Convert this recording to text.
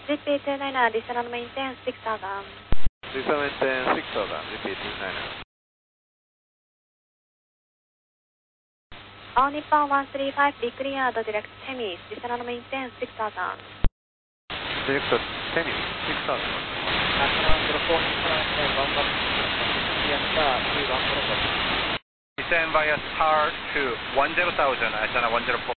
GP299, descend on maintain 6000. Descend maintain 6000, GP299. All Nippon 135, be cleared direct Temis, descend on maintain 6000. Direct Temis, 6000. Descend via star to 10,000, Asana 104.